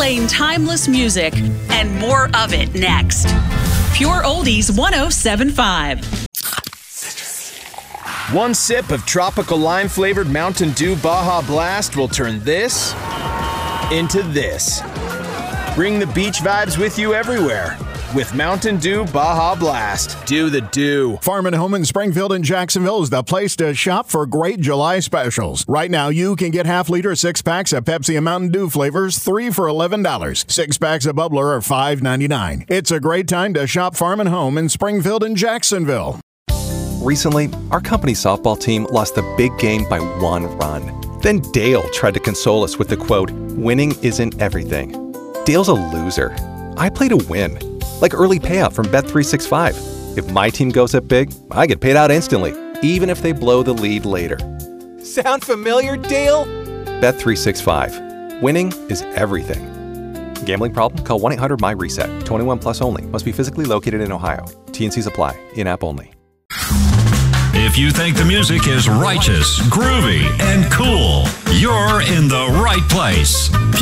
playing timeless music and more of it next. Pure Oldies 107.5. One sip of tropical lime-flavored Mountain Dew Baja Blast will turn this into this. Bring the beach vibes with you everywhere with Mountain Dew Baja Blast. Do the Dew. Farm and Home in Springfield and Jacksonville is the place to shop for great July specials. Right now, you can get half-liter six-packs of Pepsi and Mountain Dew flavors, 3 for $11. Six-packs of Bubbler are $5.99. It's a great time to shop Farm and Home in Springfield and Jacksonville. Recently, our company softball team lost the big game by 1 run. Then Dale tried to console us with the quote, "Winning isn't everything." Dale's a loser. I play to win. Like early payout from Bet365. If my team goes up big, I get paid out instantly, even if they blow the lead later. Sound familiar, Dale? Bet365. Winning is everything. Gambling problem? Call 1-800-MY-RESET. 21 plus only. Must be physically located in Ohio. T&Cs apply. In-app only. If you think the music is righteous, groovy, and cool, you're in the right place.